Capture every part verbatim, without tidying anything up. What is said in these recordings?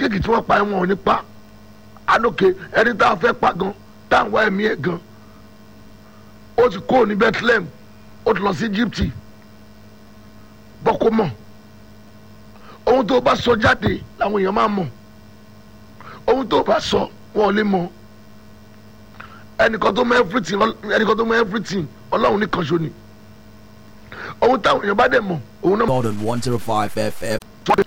kéèkì tí wọ́n pa wọn ò ní pa adókè ẹni tá a fẹ́ pa gan tá à ń wá ẹ̀mí ẹ̀ gan ó ti kó ní Bethlehem ó ti lọ sí Egypt bọ́kó mọ̀ ohun tó bá sọ jáde làwọn èèyàn máa mọ̀ ohun tó bá sọ wọn ò lè mọ̀ ẹnìkan tó mọ̀ everything ẹnìkan tó mọ̀ everything Ọlọ́run nìkan ṣo ni ohun táwọn èèyàn bá dẹ̀ mọ̀ òun náà. Golden one zero five F M.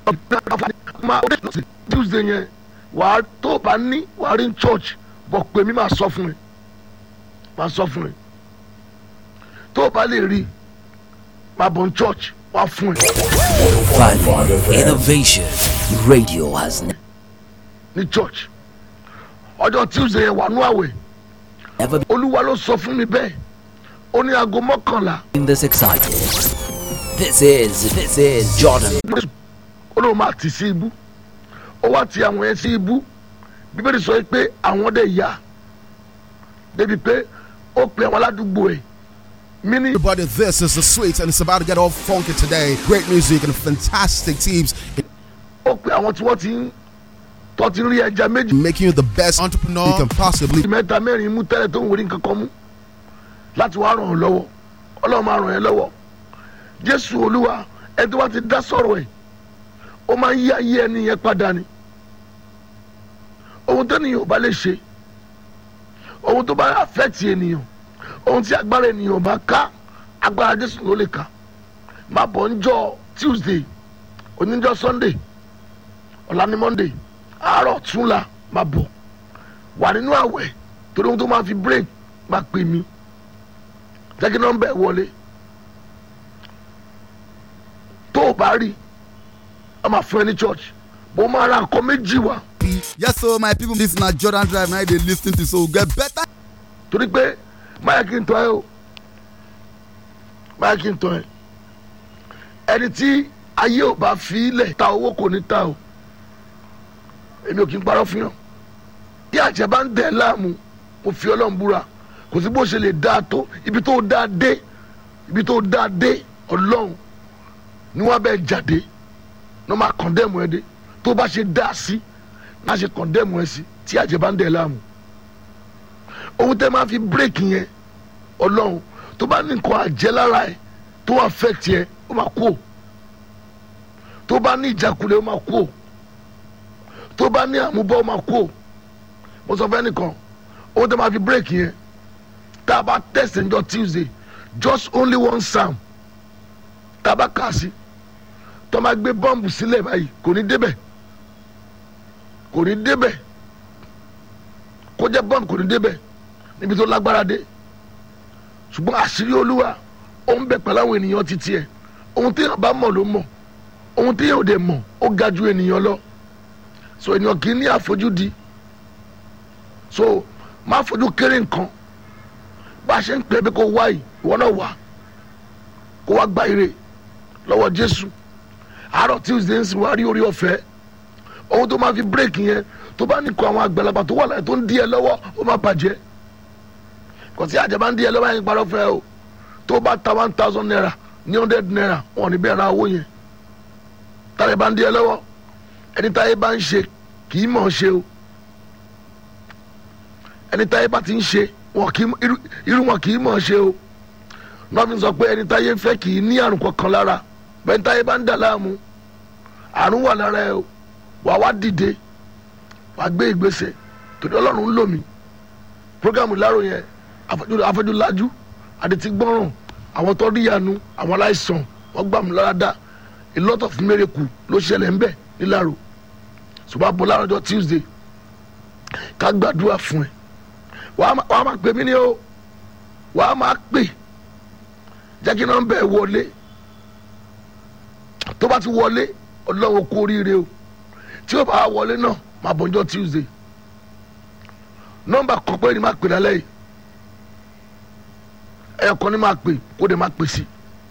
Tuesday yẹn wàá tó bá ní wàá rí church bọ̀ pé mi máa sọ fún ẹ máa sọ fún ẹ tó bá lè rí máa bọ̀ ní church wàá fún ẹ. Value Innovation Radio has ní church ọjọ́ Tuesday yẹn wà nú àwẹ̀ never Olúwa ló sọ fún mi bẹ́ẹ̀ ó ní aago mọ́kànlá. been this excited. This is this is Jordan. ó lóun máa tì sí ibú ó wá ti àwọn yẹn sí ibú Bíbélì sọ pé àwọn dẹ̀ yà débi pé ó pe àwọn aládùúgbò ẹ̀ mini. Everybody, this is the Sweets, and it's about to get all funky today. Great music and fantastic teams ó pe àwọn tí wọ́n ti ń tọ́ ti ń rí ẹja méjì. making you the best entrepreneur you can possibly. mẹ́ta mẹ́rin mú tẹ́lẹ̀ tó ń wòrí nǹkan kan mú láti wá ràn ọ́ lọ́wọ́ Ọlọ́run máa ràn ẹ́ lọ́wọ́ Jésù Olúwa ẹni tó wá ti dá sọ̀rọ̀ ẹ̀ ó máa ń yí ayé ẹni yẹn padà ni ohun tó nìyẹn ò bá lè ṣe ohun tó bá affect ènìyàn ohun tí agbára ènìyàn bá ká agbára Jésù ló lè ká máa bọ̀ níjọ́ Tuesday oníjọ́ Sunday ọ̀la ní Monday àárọ̀ túnla máa bọ̀ wà nínú àwẹ̀ torí ohun tó máa fi break máa pè mí jẹ́ kí nọ́mbà ẹ̀ wọlé tó o bá rí a máa fún ẹ ní church bó máa ra nǹkan méjì wá. Yes, so my people, this is not Jordan Drive. Now they listen to so get better. torí pé máyà kí n tọ́ ẹ o máyà kí n tọ́ ẹ ẹni tí ayé ò bá fi ilẹ̀ ta owó kò ní ta o èmi ò kí n parọ́ fún yàn bí àjẹ́ bá ń dẹ̀ láàmú mo fi Ọlọ́run búra kò sí bó ṣe lè dáa tó ibi tó dáa dé ibi tó dáa dé Ọlọ́run ni wọ́n bẹ jáde ní wọ́n máa kọ̀ndẹ́mù ẹ dé tó bá ṣe dáa sí má ṣe kọ̀ndẹ́mù ẹ sí tí àjẹ́ bá ń dẹ̀ láàmú ohun tẹ́ máa fi bírèkì yẹn Ọlọ́run tó bá ní nǹkan àjẹ́ lára ẹ tó wà fẹ́ tiẹ̀ ó máa kú o tó bá ní ìjákulẹ̀ ó máa kú o tó bá ní àmúbọ́ ó máa kú o mo sọ fẹ́ nìkan ohun tẹ́ máa fi bírèkì yẹn tá a bá tẹ̀sí njọ́ Tuesday just only one psalm tá a bá kà sí tó máa gbé bọ́ǹbù sílẹ̀ báyìí kò ní débẹ̀ kò ní débẹ̀ kó jẹ́ bọ́ǹbù kò ní débẹ̀ níbi tó lágbára dé ṣùgbọ́n àṣírí Olúwa ó ń bẹ pẹ̀lú àwọn ènìyàn títí ẹ̀ ohun tí èèyàn bá mọ̀ ló mọ̀ ohun tí èèyàn ò dẹ̀ mọ̀ ó ga ju ènìyàn lọ so ènìyàn kì í ní àfojúdi so má fojú kéré nǹkan bá a ṣe ń pè é bí kò wá yìí ìwọ náà wà kó wá gba ire lọ́wọ́ Jésù àárọ̀ Tuesday ń sìn wá rí orí ọ̀fẹ́ ohun tó máa fi bírèkì yẹn tó bá ní kó àwọn àgbàlagbà tó wà láyé tó ń di ẹ lọ́wọ́ ó máa bàjẹ́ kò sí àjẹbá ń di ẹ lọ́wọ́ yẹn parọ́ fẹ́ o tó bá ta one thousand naira ní hundred naira wọn ò ní bẹ́ẹ̀ ra owó yẹn tàbí bá ń di ẹ lọ́wọ́ ẹni táyé bá ń ṣe kì í mọ̀ ọ́ ṣe o ẹni táyé bá ti ń ṣe wọn kì í irú wọn kì í mọ̀ ọ́ ṣe o nọ́ọ̀fin sọ pé ẹni táyé fẹ́ kì í ní àrùn kankan lára bẹ́ẹ̀ táyé bá ń dà láàmú àrùn wà lára ẹ o wà wá dìde wà gbé ìgbésẹ̀ torí Ọlọ́run ń lò mí programu Ìlàró yẹn afẹ́júlájú àdètí gbọ́ràn àwọn tó rí yanu àwọn aláìsàn wọ́n gbà mí lára dá a lot of miracle ló ṣẹlẹ̀ ńbẹ̀ n'Ìlàró ṣùgbọ́n àbọ̀ lárọ̀jọ́ Tuesday ká gbàdúrà fún ẹ wàá máa pè mí ní o wàá máa pè jẹ́ kí nọ́mbà ẹ̀ wọlé tó bá ti wọlé Ọlọ́run kú oríire o tí ó bá wọlé náà máa bọ̀njọ́ Tuesday nọ́mbà kan pé ni máa pè lálẹ́ yìí ẹ̀ẹ̀kan ni máa pè kó dẹ̀ máa pè sí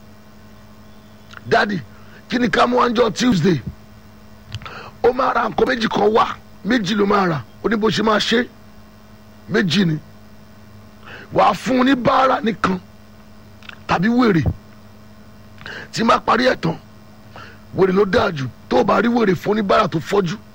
dádì kí ni ká mú wájọ́ Tuesday ó máa ra nǹkan méjì kan wá méjì ló máa rà ó ní bó ṣe máa ṣe méjì ni wàá fún un ní báárà nìkan tàbí wèrè tí máa parí ẹ̀ tán wèrè ló dáa jù tó o bá rí wèrè fún ní báárà tó fọ́jú